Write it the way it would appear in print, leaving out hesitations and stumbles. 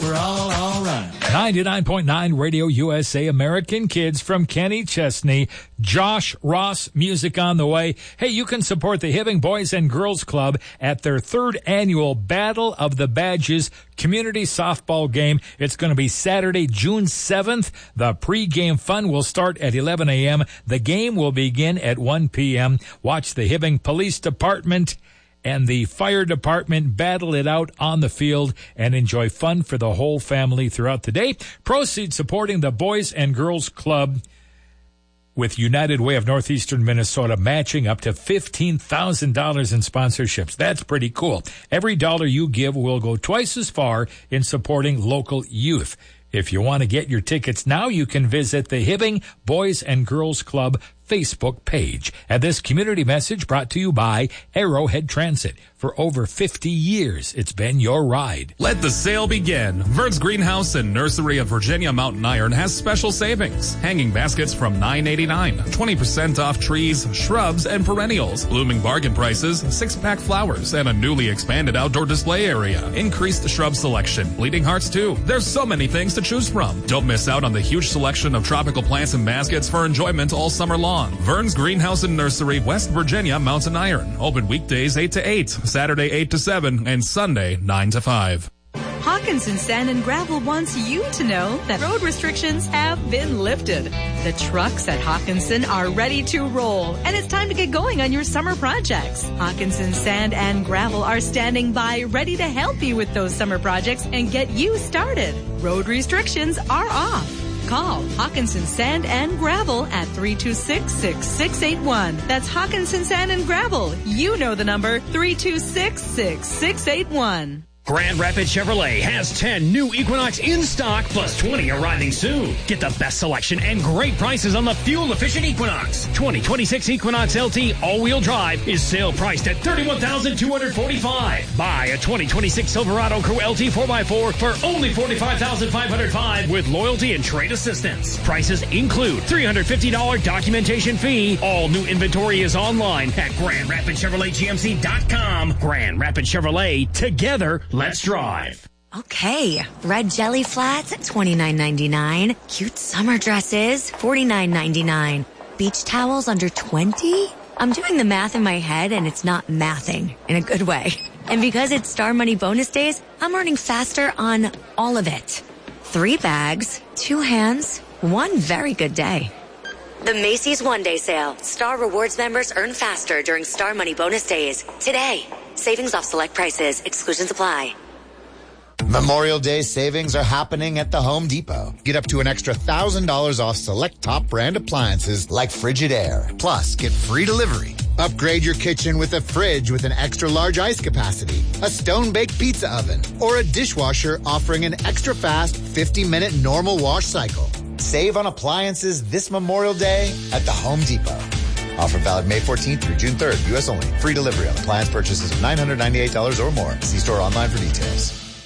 we're all right. 99.9 Radio USA, American Kids from Kenny Chesney. Josh Ross music on the way. Hey, you can support the Hibbing Boys and Girls Club at their 3rd annual Battle of the Badges community softball game. It's going to be Saturday, June 7th. The pregame fun will start at 11 a.m. The game will begin at 1 p.m. Watch the Hibbing Police Department and the fire department battle it out on the field and enjoy fun for the whole family throughout the day. Proceeds supporting the Boys and Girls Club with United Way of Northeastern Minnesota matching up to $15,000 in sponsorships. That's pretty cool. Every dollar you give will go twice as far in supporting local youth. If you want to get your tickets now, you can visit the Hibbing Boys and Girls Club Facebook page. And this community message brought to you by Arrowhead Transit. For over 50 years, it's been your ride. Let the sale begin. Vern's Greenhouse and Nursery of Virginia Mountain Iron has special savings. Hanging baskets from $9.89. 20% off trees, shrubs, and perennials. Blooming bargain prices, 6-pack flowers, and a newly expanded outdoor display area. Increased shrub selection. Bleeding hearts, too. There's so many things to choose from. Don't miss out on the huge selection of tropical plants and baskets for enjoyment all summer long. Vern's Greenhouse and Nursery, West Virginia Mountain Iron. Open weekdays 8 to 8, Saturday 8 to 7, and Sunday 9 to 5. Hawkinson Sand and Gravel wants you to know that road restrictions have been lifted. The trucks at Hawkinson are ready to roll, and it's time to get going on your summer projects. Hawkinson Sand and Gravel are standing by, ready to help you with those summer projects and get you started. Road restrictions are off. Call Hawkinson Sand and Gravel at 326-6681. That's Hawkinson Sand and Gravel. You know the number, 326-6681. Grand Rapids Chevrolet has 10 new Equinox in stock, plus 20 arriving soon. Get the best selection and great prices on the fuel-efficient Equinox. 2026 Equinox LT all-wheel drive is sale priced at $31,245. Buy a 2026 Silverado Crew LT 4x4 for only $45,505 with loyalty and trade assistance. Prices include $350 documentation fee. All new inventory is online at GrandRapidsChevroletGMC.com. Grand Rapids Chevrolet, together, let's drive. Okay, red jelly flats at $29.99. Cute summer dresses, $49.99. Beach towels under $20? I'm doing the math in my head and it's not mathing in a good way. And because it's Star Money bonus days, I'm earning faster on all of it. 3 bags, 2 hands, 1 very good day. The Macy's One Day Sale. Star Rewards members earn faster during Star Money bonus days. Today. Savings off select prices. Exclusions apply. Memorial Day savings are happening at the Home Depot. Get up to an extra $1,000 off select top brand appliances like Frigidaire. Plus, get free delivery. Upgrade your kitchen with a fridge with an extra large ice capacity, a stone-baked pizza oven, or a dishwasher offering an extra fast 50-minute normal wash cycle. Save on appliances this Memorial Day at the Home Depot. Offer valid May 14th through June 3rd. U.S. only. Free delivery on appliance purchases of $998 or more. See store online for details.